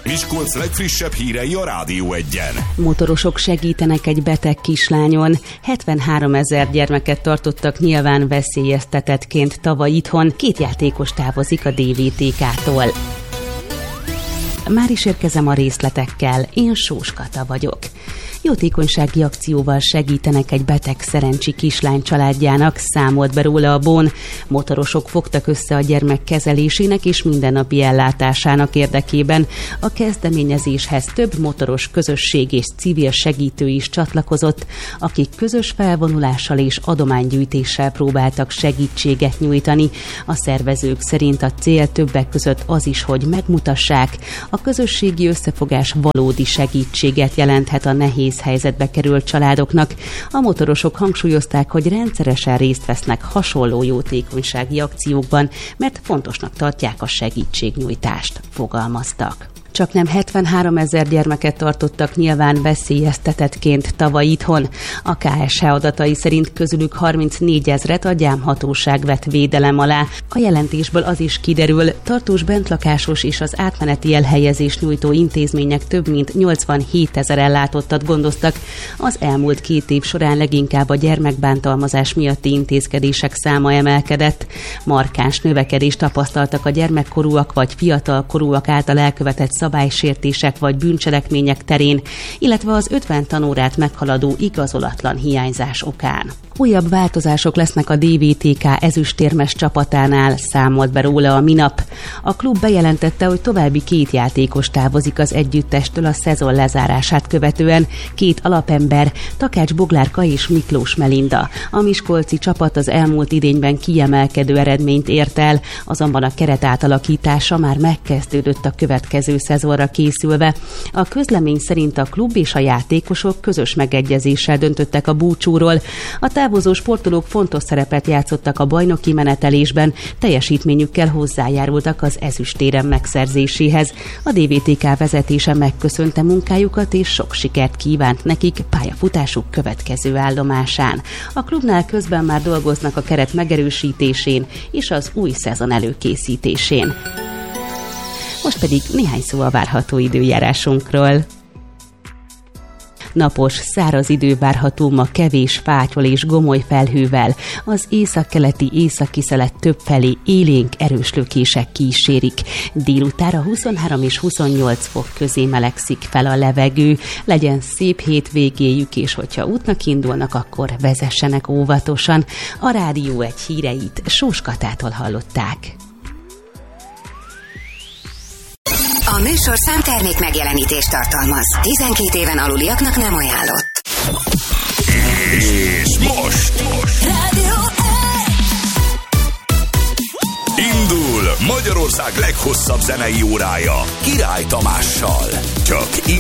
Miskolc legfrissebb hírei a Rádió Egyen. Motorosok segítenek egy beteg kislányon. 73 000 gyermeket tartottak nyilván veszélyeztetettként tavaly itthon. 2 játékos távozik a DVTK-tól. Már is érkezem a részletekkel, én Sós Kata vagyok. Jótékonysági akcióval segítenek egy beteg szerencsi kislány családjának, számolt be róla a BON. Motorosok fogtak össze a gyermek kezelésének és mindennapi ellátásának érdekében. A kezdeményezéshez több motoros közösség és civil segítő is csatlakozott, akik közös felvonulással és adománygyűjtéssel próbáltak segítséget nyújtani. A szervezők szerint a cél többek között az is, hogy megmutassák, a közösségi összefogás valódi segítséget jelenthet a nehéz helyzetbe került családoknak. A motorosok hangsúlyozták, hogy rendszeresen részt vesznek hasonló jótékonysági akciókban, mert fontosnak tartják a segítségnyújtást, fogalmaztak. Csaknem 73 000 gyermeket tartottak nyilván veszélyeztetettként tavaly itthon. A KSH adatai szerint közülük 34 000-et a gyámhatóság vett védelem alá. A jelentésből az is kiderül, tartós bentlakásos és az átmeneti elhelyezés nyújtó intézmények több mint 87 000 ellátottat gondoztak. Az elmúlt 2 év során leginkább a gyermekbántalmazás miatti intézkedések száma emelkedett. Markáns növekedést tapasztaltak a gyermekkorúak vagy fiatalkorúak által elkövetett szabálysértések vagy bűncselekmények terén, illetve az 50 tanórát meghaladó igazolatlan hiányzás okán. Újabb változások lesznek a DVTK ezüstérmes csapatánál, számolt be róla a minap. A klub bejelentette, hogy további 2 játékos távozik az együttestől a szezon lezárását követően. 2 alapember, Takács Boglárka és Miklós Melinda. A miskolci csapat az elmúlt idényben kiemelkedő eredményt ért el, azonban a keret átalakítása már megkezdődött a következő szezonra készülve. A közlemény szerint a klub és a játékosok közös megegyezéssel döntöttek a búcsúról. A távozó sportolók fontos szerepet játszottak a bajnoki menetelésben, teljesítményükkel hozzájárultak az ezüstérem megszerzéséhez. A DVTK vezetése megköszönte munkájukat és sok sikert kívánt nekik pályafutásuk következő állomásán. A klubnál közben már dolgoznak a keret megerősítésén és az új szezon előkészítésén. Most pedig néhány szó a várható időjárásunkról. Napos, száraz idő várható ma kevés fátyol és gomoly felhővel. Az északkeleti északiszelet többfelé élénk erős lökések kísérik. Délutánra 23 és 28 fok közé melegszik fel a levegő. Legyen szép hétvégéjük, és hogyha útnak indulnak, akkor vezessenek óvatosan. A Rádió Egy híreit Sós Katától hallották. A műsorszám termék megjelenítést tartalmaz. 12 éven aluliaknak nem ajánlott. És most Rádió indul Magyarország leghosszabb zenei órája Király Tamással. Csak